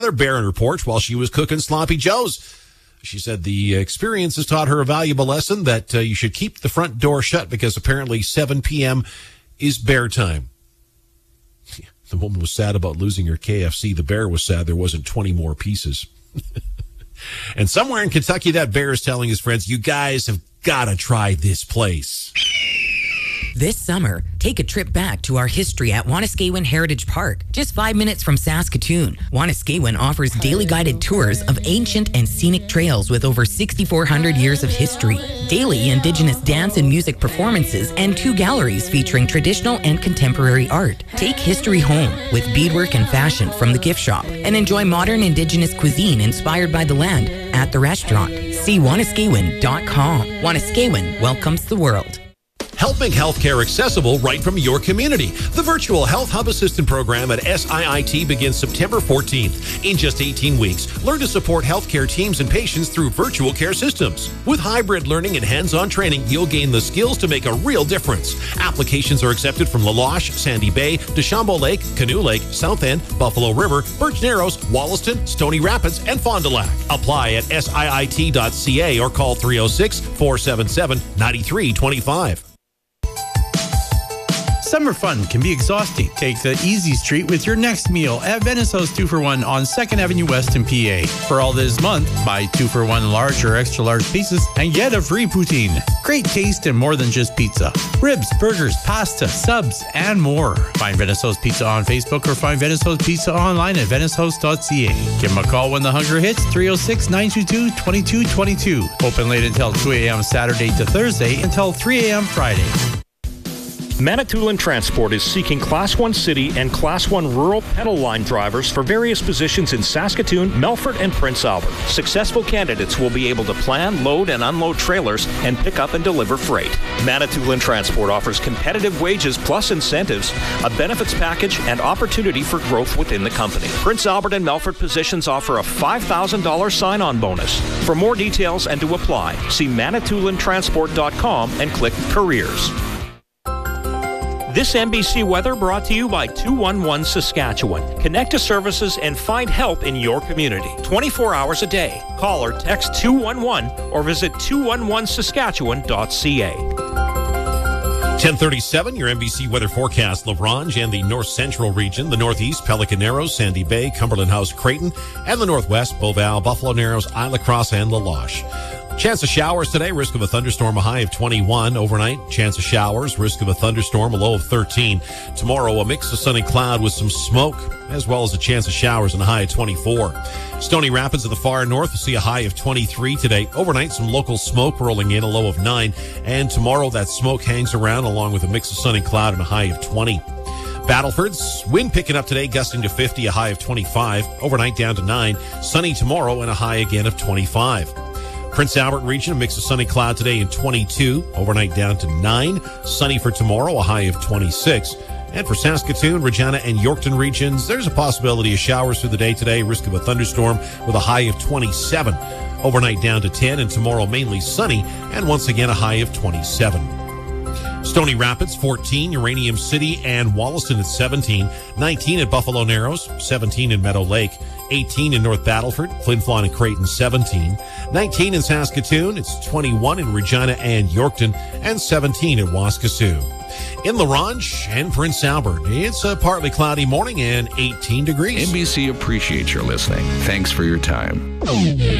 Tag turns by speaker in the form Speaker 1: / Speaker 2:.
Speaker 1: Another bear in her porch while she was cooking sloppy joes. She said the experience has taught her a valuable lesson that you should keep the front door shut because apparently 7 p.m. is bear time. The woman was sad about losing her KFC. The bear was sad there wasn't 20 more pieces. And somewhere in Kentucky, that bear is telling his friends, you guys have got to try this place.
Speaker 2: This summer, take a trip back to our history at Wanuskewin Heritage Park, just 5 minutes from Saskatoon. Wanuskewin offers daily guided tours of ancient and scenic trails with over 6,400 years of history, daily Indigenous dance and music performances, and 2 galleries featuring traditional and contemporary art. Take history home with beadwork and fashion from the gift shop, and enjoy modern Indigenous cuisine inspired by the land at the restaurant. See Wanuskewin.com. Wanuskewin welcomes the world.
Speaker 1: Help make healthcare accessible right from your community. The Virtual Health Hub Assistant Program at SIIT begins September 14th. In just 18 weeks, learn to support healthcare teams and patients through virtual care systems. With hybrid learning and hands-on training, you'll gain the skills to make a real difference. Applications are accepted from La Loche, Sandy Bay, Deschambault Lake, Canoe Lake, South End, Buffalo River, Birch Narrows, Wollaston, Stony Rapids, and Fond du Lac. Apply at SIIT.ca or call 306-477-9325.
Speaker 3: Summer fun can be exhausting. Take the easy street with your next meal at Venice House 2-for-1 on 2nd Avenue West in PA. For all this month, buy 2-for-1 large or extra large pizzas and get a free poutine. Great taste and more than just pizza. Ribs, burgers, pasta, subs, and more. Find Venice House Pizza on Facebook or find Venice House Pizza online at venicehouse.ca. Give them a call when the hunger hits, 306-922-2222. Open late until 2 a.m. Saturday to Thursday until 3 a.m. Friday.
Speaker 4: Manitoulin Transport is seeking Class 1 city and Class 1 rural pedal line drivers for various positions in Saskatoon, Melfort, and Prince Albert. Successful candidates will be able to plan, load, and unload trailers and pick up and deliver freight. Manitoulin Transport offers competitive wages plus incentives, a benefits package, and opportunity for growth within the company. Prince Albert and Melfort positions offer a $5,000 sign-on bonus. For more details and to apply, see ManitoulinTransport.com and click Careers. This NBC weather brought to you by 211 Saskatchewan. Connect to services and find help in your community. 24 hours a day. Call or text 211 or visit 211saskatchewan.ca.
Speaker 1: 1037, your NBC weather forecast. La Ronge and the north central region, the northeast, Pelican Narrows, Sandy Bay, Cumberland House, Creighton, and the northwest, Beauval, Buffalo Narrows, Isle Cross, and La Loche. Chance of showers today, risk of a thunderstorm, a high of 21. Overnight, chance of showers, risk of a thunderstorm, a low of 13. Tomorrow, a mix of sun and cloud with some smoke, as well as a chance of showers and a high of 24. Stony Rapids in the far north will see a high of 23 today. Overnight, some local smoke rolling in, a low of 9. And tomorrow, that smoke hangs around along with a mix of sun and cloud and a high of 20. Battleford's wind picking up today, gusting to 50, a high of 25. Overnight down to 9. Sunny tomorrow and a high again of 25. Prince Albert region, a mix of sunny cloud today and 22. Overnight down to 9. Sunny for tomorrow, a high of 26. And for Saskatoon, Regina, and Yorkton regions, there's a possibility of showers through the day today. Risk of a thunderstorm with a high of 27. Overnight down to 10, and tomorrow mainly sunny, and once again a high of 27. Stony Rapids, 14. Uranium City and Wollaston at 17. 19 at Buffalo Narrows. 17 in Meadow Lake. 18 in North Battleford. Flin Flon and Creighton, 17. 19 in Saskatoon. It's 21 in Regina and Yorkton. And 17 in Waskesiu. In La Ronge and Prince Albert, it's a partly cloudy morning and 18 degrees.
Speaker 5: NBC appreciates your listening. Thanks for your time.